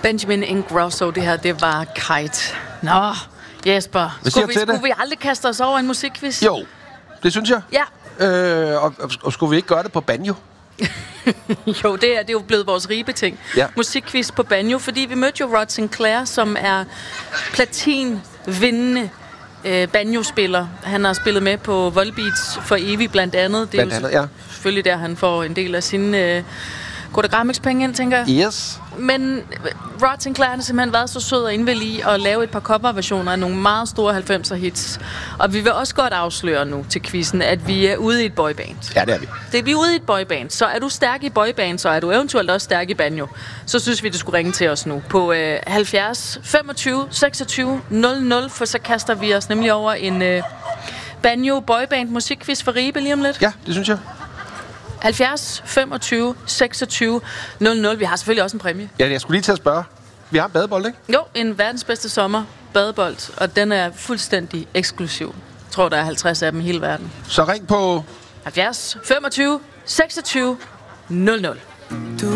Benjamin Ingrosso, det her, det var Kite. Nå, Jesper, skulle vi aldrig kaste os over en musikquiz? Jo, det synes jeg. Ja. Og skulle vi ikke gøre det på banjo? Jo, det er jo blevet vores ribeting. Ja. Musikquiz på banjo, fordi vi mødte jo Rod Sinclair, som er platin-vindende banjo-spiller. Han har spillet med på Volbeats for evigt, blandt andet. Det er jo selvfølgelig der, han får en del af sine Kodagramix-penge ind, tænker jeg. Yes. Men Rod Sinclair har simpelthen været så sød og indvillig i at lave et par coverversioner af nogle meget store 90'er hits. Og vi vil også godt afsløre nu til quizzen, at vi er ude i et boyband. Ja, det er vi. Vi er ude i et boyband. Så er du stærk i boyband, så er du eventuelt også stærk i banjo. Så synes vi, du skulle ringe til os nu på 70 25 26 00, for så kaster vi os nemlig over en banjo boyband musikquiz for Ribe lige om lidt. Ja, det synes jeg. 70 25 26 00. Vi har selvfølgelig også en præmie. Ja, jeg skulle lige til at spørge. Vi har en badebold, ikke? Jo, en verdens bedste sommer badebold, og den er fuldstændig eksklusiv. Jeg tror, der er 50 af dem i hele verden. Så ring på 70 25 26 00. Du